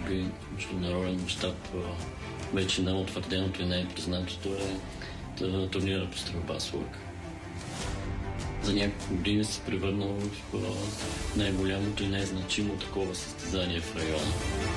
би международен мащаб вече неутвърденото и не е признатото е турнира по стрелба с лък. За няколко години се превърнал в най-голямото и най-значимо такова състезание в района.